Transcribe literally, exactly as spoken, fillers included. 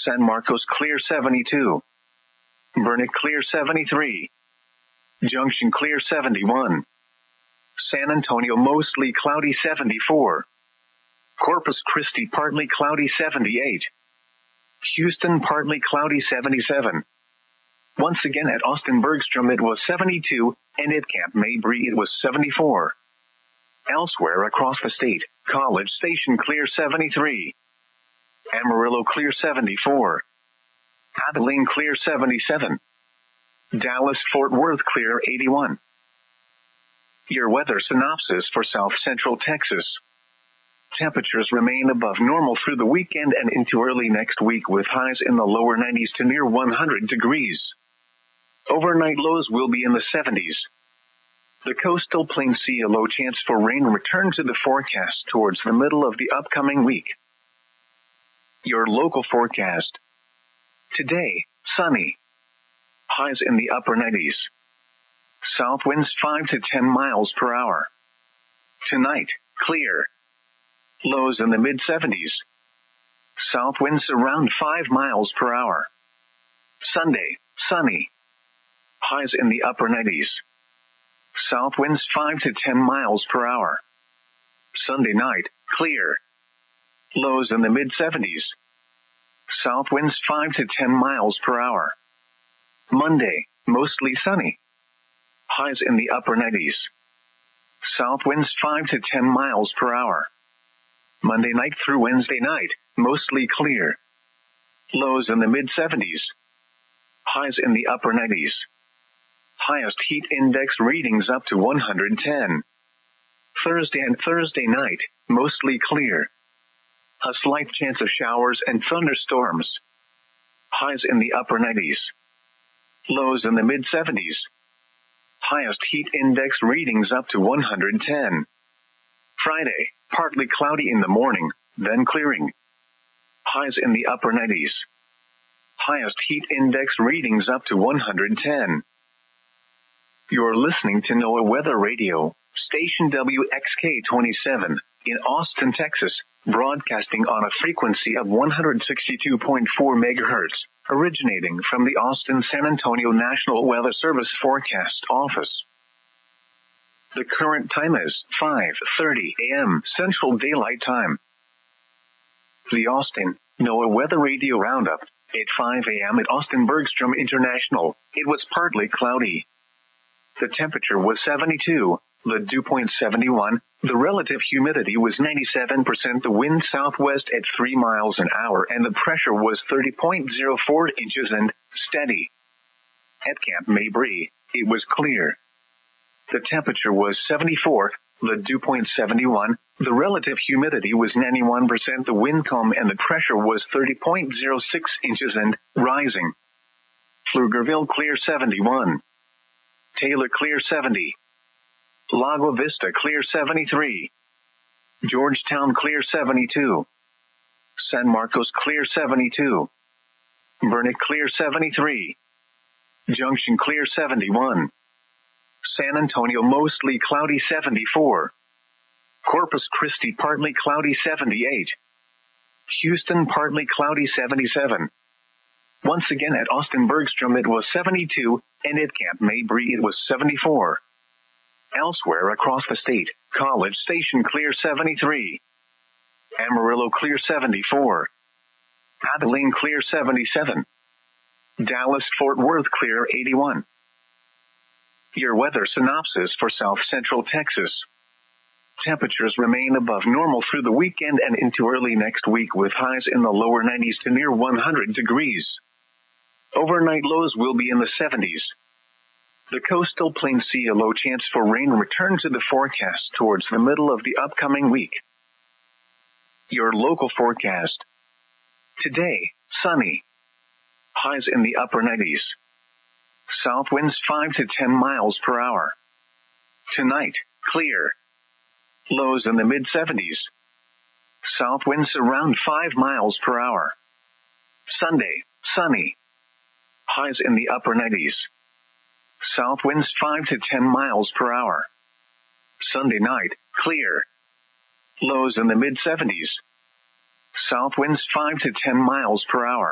San Marcos clear seventy-two. Burnet clear seventy-three. Junction clear seventy-one. San Antonio mostly cloudy seventy-four. Corpus Christi partly cloudy seventy-eight. Houston partly cloudy seventy-seven. Once again at Austin Bergstrom it was seventy-two, and at Camp Mabry it was seventy-four. Elsewhere across the state, College Station clear seventy-three. Amarillo clear seventy-four. Abilene clear seventy-seven. Dallas-Fort Worth clear eighty-one. Your weather synopsis for South Central Texas. Temperatures remain above normal through the weekend and into early next week with highs in the lower nineties to near one hundred degrees. Overnight lows will be in the seventies. The coastal plains see a low chance for rain return to the forecast towards the middle of the upcoming week. Your local forecast. Today, sunny. Highs in the upper nineties. South winds five to ten miles per hour. Tonight, clear. Lows in the mid seventies. South winds around five miles per hour. Sunday, sunny. Highs in the upper nineties. South winds five to ten miles per hour. Sunday night, clear. Lows in the mid seventies. South winds five to ten miles per hour. Monday, mostly sunny. Highs in the upper nineties. South winds five to ten miles per hour. Monday night through Wednesday night, mostly clear. Lows in the mid seventies. Highs in the upper nineties. Highest heat index readings up to one hundred ten. Thursday and Thursday night, mostly clear. A slight chance of showers and thunderstorms. Highs in the upper nineties. Lows in the mid seventies. Highest heat index readings up to one hundred ten. Friday, partly cloudy in the morning, then clearing. Highs in the upper nineties. Highest heat index readings up to one hundred ten. You're listening to NOAA Weather Radio, station W X K twenty-seven, in Austin, Texas, broadcasting on a frequency of one hundred sixty-two point four megahertz, originating from the Austin-San Antonio National Weather Service Forecast Office. The current time is five thirty a.m. Central Daylight Time. The Austin NOAA Weather Radio Roundup. At five a.m. at Austin Bergstrom International, it was partly cloudy. The temperature was seventy-two, the dew point seventy-one, the relative humidity was ninety-seven percent, the wind southwest at three miles an hour, and the pressure was thirty point zero four inches and steady. At Camp Mabry, it was clear. The temperature was seventy-four, the dew point seventy-one, the relative humidity was ninety-one percent, the wind calm, and the pressure was thirty point zero six inches and rising. Pflugerville clear seventy-one. Taylor clear seventy. Lago Vista clear seventy-three. Georgetown clear seventy-two. San Marcos clear seventy-two. Burnet clear seventy-three. Junction clear seventy-one. San Antonio mostly cloudy seventy-four. Corpus Christi partly cloudy seventy-eight. Houston partly cloudy seventy-seven. Once again at Austin Bergstrom it was seventy-two, and at Camp Mabry it was seventy-four. Elsewhere across the state, College Station clear seventy-three. Amarillo clear seventy-four. Abilene clear seventy-seven. Dallas-Fort Worth clear eighty-one. Your weather synopsis for South Central Texas. Temperatures remain above normal through the weekend and into early next week with highs in the lower nineties to near one hundred degrees. Overnight lows will be in the seventies. The coastal plains see a low chance for rain return to the forecast towards the middle of the upcoming week. Your local forecast. Today, sunny. Highs in the upper nineties. South winds five to ten miles per hour. Tonight, clear. Lows in the mid seventies. South winds around five miles per hour. Sunday, sunny. Highs in the upper nineties. South winds five to ten miles per hour. Sunday night, clear. Lows in the mid seventies. South winds five to ten miles per hour.